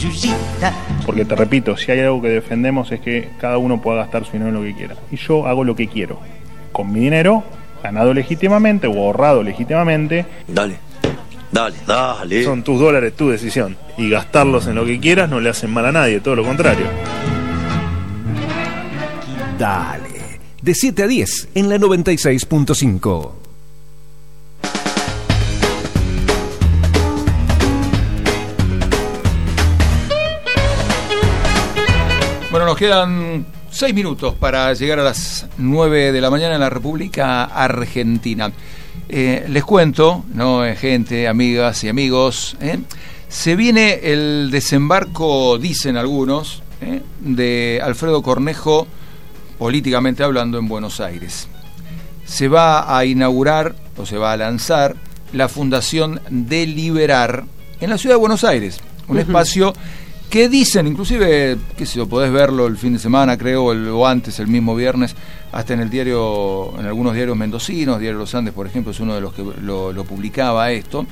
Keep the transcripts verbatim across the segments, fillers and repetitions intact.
Yuyita. Porque te repito, si hay algo que defendemos es que cada uno pueda gastar su dinero en lo que quiera. Y yo hago lo que quiero. Con mi dinero, ganado legítimamente o ahorrado legítimamente. Dale, dale, dale. Son tus dólares, tu decisión. Y gastarlos en lo que quieras no le hacen mal a nadie, todo lo contrario. Dale, de siete a diez en la noventa y seis punto cinco. Bueno, nos quedan seis minutos para llegar a las nueve de la mañana en la República Argentina. Eh, les cuento, ¿no? Gente, amigas y amigos, ¿eh? Se viene el desembarco, dicen algunos, ¿eh? de Alfredo Cornejo, políticamente hablando, en Buenos Aires. Se va a inaugurar, o se va a lanzar, la Fundación Deliberar en la ciudad de Buenos Aires. Un uh-huh. espacio que dicen, inclusive, qué sé yo, podés verlo el fin de semana, creo, el, o antes, el mismo viernes, hasta en el diario, en algunos diarios mendocinos, Diario Los Andes, por ejemplo, es uno de los que lo, lo publicaba esto.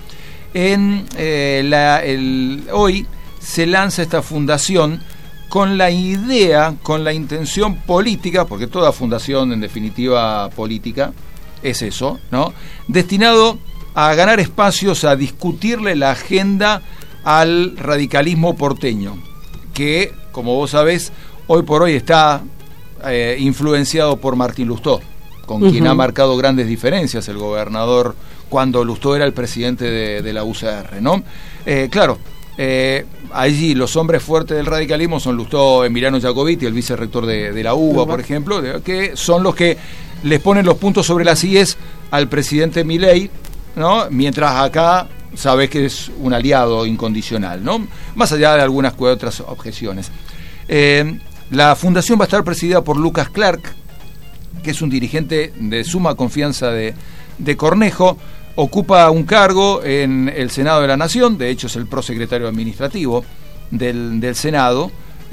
En eh, la, el, hoy se lanza esta fundación con la idea, con la intención política, porque toda fundación, en definitiva, política, es eso, ¿no? Destinado a ganar espacios, a discutirle la agenda al radicalismo porteño, que, como vos sabés, hoy por hoy está eh, influenciado por Martín Lustó, con uh-huh. quien ha marcado grandes diferencias el gobernador cuando Lustó era el presidente de, de la U C R, ¿no? Eh, claro, eh, allí los hombres fuertes del radicalismo son Lustó, Emiliano Jacobiti, el vicerrector de, de la U B A, uh-huh. por ejemplo, de, que son los que les ponen los puntos sobre las íes al presidente Milei, ¿no? Mientras acá sabes que es un aliado incondicional, ¿no? Más allá de algunas otras objeciones. Eh, la fundación va a estar presidida por Lucas Clark, que es un dirigente de suma confianza de, de Cornejo. Ocupa un cargo en el Senado de la Nación, de hecho es el prosecretario administrativo del, del Senado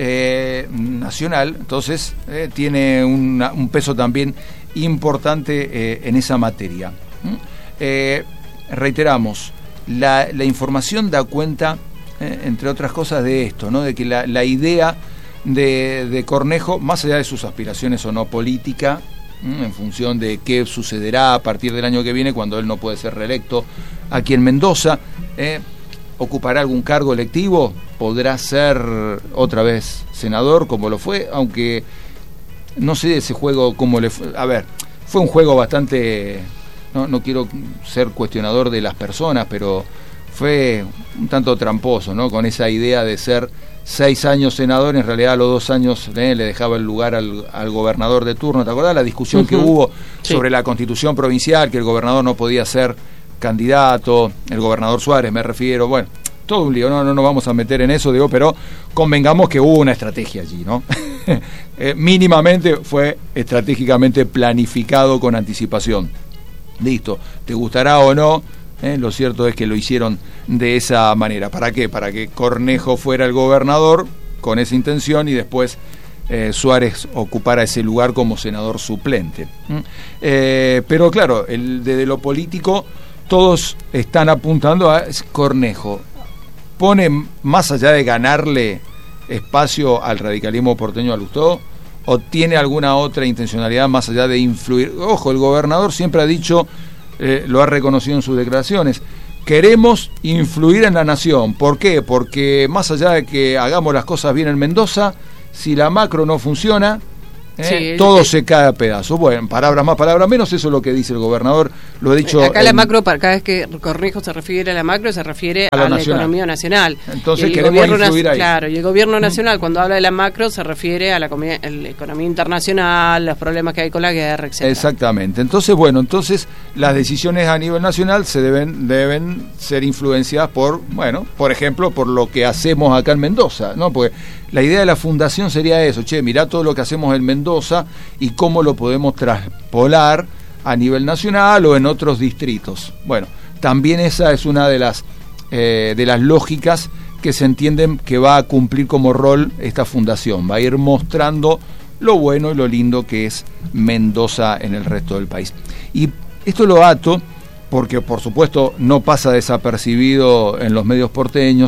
eh, Nacional, entonces eh, tiene una, un peso también importante eh, en esa materia. Eh, reiteramos, La, la información da cuenta, eh, entre otras cosas, de esto, ¿no? De que la, la idea de, de Cornejo, más allá de sus aspiraciones o no política, ¿m? en función de qué sucederá a partir del año que viene, cuando él no puede ser reelecto aquí en Mendoza, eh, ocupará algún cargo electivo, podrá ser otra vez senador, como lo fue, aunque no sé ese juego cómo le fue. A ver, fue un juego bastante... No, no quiero ser cuestionador de las personas, pero fue un tanto tramposo, ¿no? Con esa idea de ser seis años senador, en realidad a los dos años eh, le dejaba el lugar al, al gobernador de turno. ¿Te acordás la discusión uh-huh. que hubo sí. sobre la constitución provincial, que el gobernador no podía ser candidato, el gobernador Suárez me refiero, bueno, todo un lío, no no nos vamos a meter en eso, digo, pero convengamos que hubo una estrategia allí, ¿no? eh, mínimamente fue estratégicamente planificado con anticipación. Listo, te gustará o no, eh, lo cierto es que lo hicieron de esa manera. ¿Para qué? Para que Cornejo fuera el gobernador con esa intención y después eh, Suárez ocupara ese lugar como senador suplente. ¿Mm? Eh, pero claro, el, desde lo político todos están apuntando a Cornejo. ¿Pone más allá de ganarle espacio al radicalismo porteño a Lustó? ¿O tiene alguna otra intencionalidad más allá de influir? Ojo, el gobernador siempre ha dicho, eh, lo ha reconocido en sus declaraciones, queremos influir en la nación. ¿Por qué? Porque más allá de que hagamos las cosas bien en Mendoza, si la macro no funciona, eh, sí, todo sí. se cae a pedazos. Bueno, palabras más, palabras menos, eso es lo que dice el gobernador, lo he dicho. Acá en, la macro, cada vez que Cornejo se refiere a la macro, se refiere a, a la economía nacional. Entonces queremos influir ahí. Claro, y el gobierno nacional, cuando habla de la macro, se refiere a la, comida, a la economía internacional, los problemas que hay con la guerra, etcétera. Exactamente. Entonces, bueno, entonces las decisiones a nivel nacional se deben deben ser influenciadas por, bueno, por ejemplo, por lo que hacemos acá en Mendoza, ¿no? Porque la idea de la fundación sería eso, che, mirá todo lo que hacemos en Mendoza y cómo lo podemos traspolar a nivel nacional o en otros distritos. Bueno, también esa es una de las eh, de las lógicas que se entienden que va a cumplir como rol esta fundación, va a ir mostrando lo bueno y lo lindo que es Mendoza en el resto del país. Y esto lo ato porque, por supuesto, no pasa desapercibido en los medios porteños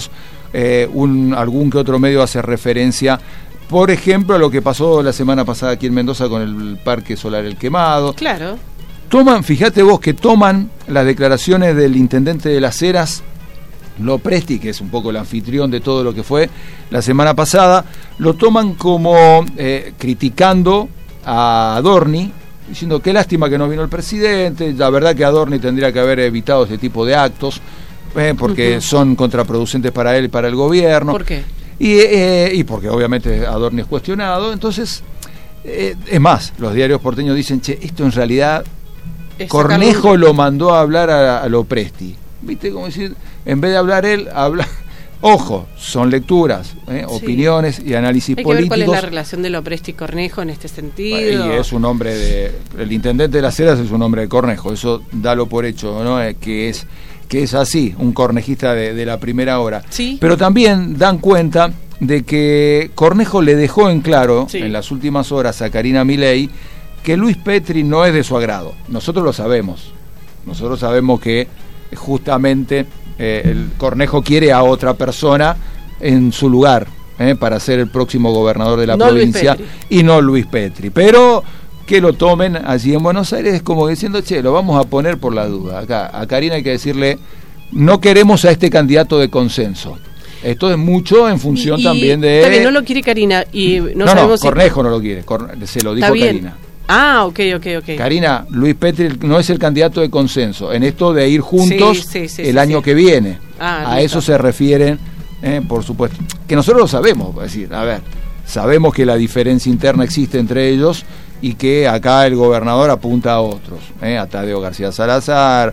eh, un, algún que otro medio hace referencia, por ejemplo, a lo que pasó la semana pasada aquí en Mendoza con el Parque Solar El Quemado. Claro. Toman, fíjate vos que toman las declaraciones del intendente de Las Heras, Lopresti, que es un poco el anfitrión de todo lo que fue la semana pasada, lo toman como eh, criticando a Adorni, diciendo qué lástima que no vino el presidente, la verdad que Adorni tendría que haber evitado este tipo de actos, eh, porque uh-huh. son contraproducentes para él y para el gobierno. ¿Por qué? Y, eh, y porque obviamente Adorni es cuestionado. Entonces, eh, es más, los diarios porteños dicen, che, esto en realidad es Cornejo sacarlo. Lo mandó a hablar a, a Lopresti. ¿Viste? Como decir, en vez de hablar él, habla... Ojo, son lecturas, ¿eh? sí. opiniones y análisis Hay políticos. Que ver cuál es la relación de Lopresti y Cornejo en este sentido. Y es un hombre de... El intendente de Las Heras es un hombre de Cornejo, eso dalo por hecho, ¿no? Eh, que es que es así, un cornejista de, de la primera hora. Sí. Pero también dan cuenta de que Cornejo le dejó en claro, sí. en las últimas horas a Karina Milei, que Luis Petri no es de su agrado. Nosotros lo sabemos. Nosotros sabemos que justamente... Eh, el Cornejo quiere a otra persona en su lugar eh, para ser el próximo gobernador de la no provincia y no Luis Petri, pero que lo tomen allí en Buenos Aires es como diciendo, che, lo vamos a poner por la duda. Acá a Karina hay que decirle, no queremos a este candidato de consenso. Esto es mucho en función y, y también de... También no lo quiere Karina y no, no, sabemos no, Cornejo si... no lo quiere, Cor... se lo dijo Karina. Ah, ok, ok, ok. Karina, Luis Petri no es el candidato de consenso en esto de ir juntos sí, sí, sí, el sí, año sí. que viene. Ah, a listo. Eso se refieren, eh, por supuesto. Que nosotros lo sabemos, es decir, a ver, sabemos que la diferencia interna existe entre ellos y que acá el gobernador apunta a otros, eh, a Tadeo García Salazar,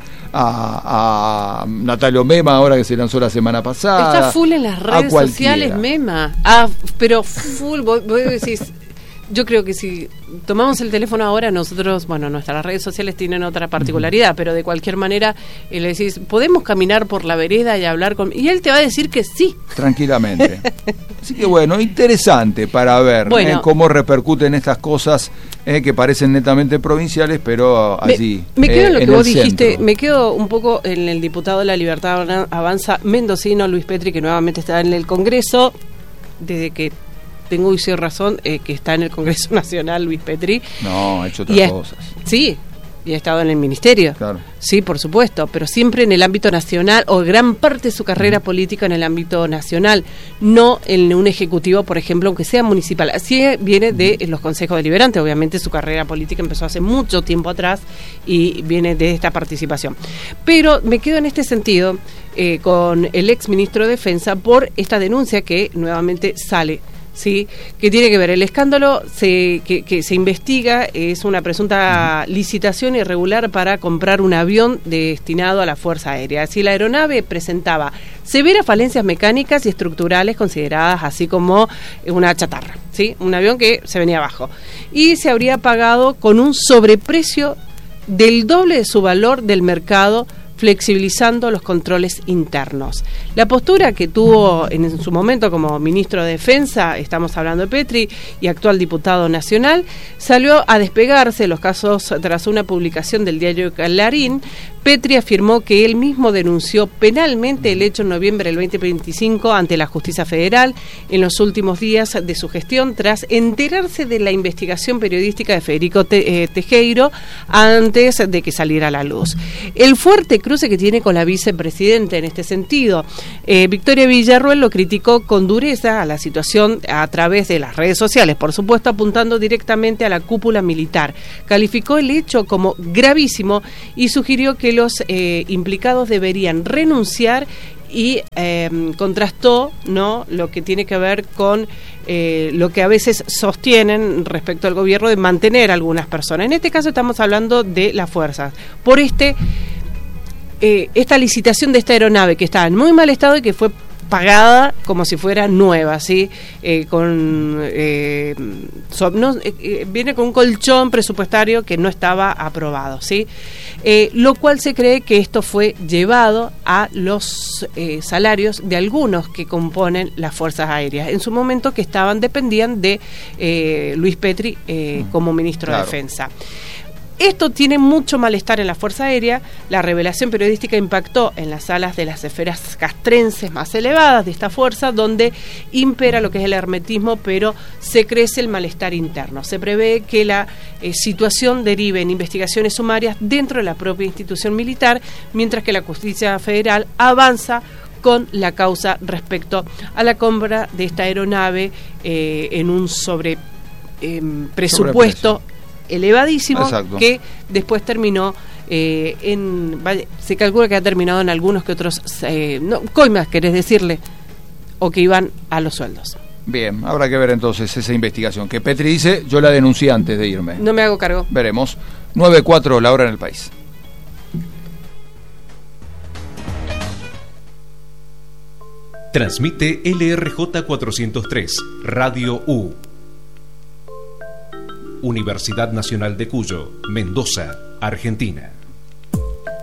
a, a Natalio Mema, ahora que se lanzó la semana pasada. Está full en las redes sociales, Mema. Ah, pero full, vos, vos decís... Yo creo que si tomamos el teléfono ahora, nosotros, bueno, nuestras redes sociales tienen otra particularidad, uh-huh. pero de cualquier manera eh, le decís, ¿podemos caminar por la vereda y hablar con...? Y él te va a decir que sí. Tranquilamente. Así que bueno, interesante para ver bueno, eh, cómo repercuten estas cosas eh, que parecen netamente provinciales, pero allí. Me, me quedo eh, en lo que en vos dijiste, centro. Me quedo un poco en el diputado de la Libertad Avanza mendocino, Luis Petri, que nuevamente está en el Congreso, desde que... tengo uso de razón eh, que está en el Congreso Nacional Luis Petri. No, ha hecho otras ha, cosas. Sí, y ha estado en el Ministerio. Claro. Sí, por supuesto, pero siempre en el ámbito nacional, o gran parte de su carrera mm. política en el ámbito nacional, no en un ejecutivo, por ejemplo, aunque sea municipal. Así viene de los consejos deliberantes, obviamente su carrera política empezó hace mucho tiempo atrás y viene de esta participación. Pero me quedo en este sentido eh, con el ex ministro de Defensa por esta denuncia que nuevamente sale. Sí, que tiene que ver el escándalo se, que, que se investiga es una presunta licitación irregular para comprar un avión destinado a la Fuerza Aérea. Así la aeronave presentaba severas falencias mecánicas y estructurales consideradas así como una chatarra, sí, un avión que se venía abajo y se habría pagado con un sobreprecio del doble de su valor del mercado, flexibilizando los controles internos. La postura que tuvo en su momento como ministro de Defensa, estamos hablando de Petri, y actual diputado nacional, salió a despegarse los casos tras una publicación del diario Clarín. Petri afirmó que él mismo denunció penalmente el hecho en noviembre del veinte veinticinco ante la Justicia Federal en los últimos días de su gestión tras enterarse de la investigación periodística de Federico Te- eh, Tejero antes de que saliera a la luz. El fuerte cruce que tiene con la vicepresidenta en este sentido. Eh, Victoria Villarruel lo criticó con dureza a la situación a través de las redes sociales, por supuesto apuntando directamente a la cúpula militar. Calificó el hecho como gravísimo y sugirió que los eh, implicados deberían renunciar y eh, contrastó, ¿no?, lo que tiene que ver con eh, lo que a veces sostienen respecto al gobierno de mantener a algunas personas. En este caso estamos hablando de las fuerzas. Por este eh, esta licitación de esta aeronave que estaba en muy mal estado y que fue pagada como si fuera nueva, ¿sí? Eh, con eh, so, no, eh, viene con un colchón presupuestario que no estaba aprobado, ¿sí? Eh, lo cual se cree que esto fue llevado a los eh, salarios de algunos que componen las fuerzas aéreas, en su momento que estaban, dependían de eh, Luis Petri eh, como ministro claro. de Defensa. Esto tiene mucho malestar en la Fuerza Aérea. La revelación periodística impactó en las salas de las esferas castrenses más elevadas de esta fuerza, donde impera lo que es el hermetismo, pero se crece el malestar interno. Se prevé que la eh, situación derive en investigaciones sumarias dentro de la propia institución militar, mientras que la justicia federal avanza con la causa respecto a la compra de esta aeronave eh, en un sobre eh, presupuesto elevadísimo. Exacto. Que después terminó eh, en vaya, se calcula que ha terminado en algunos que otros eh, no, coimas, querés decirle, o que iban a los sueldos. Bien, habrá que ver entonces esa investigación que Petri dice, yo la denuncié antes de irme. No me hago cargo. Veremos. nueve cuatro la hora en el país. Transmite L R J cuatrocientos tres, Radio U. Universidad Nacional de Cuyo, Mendoza, Argentina.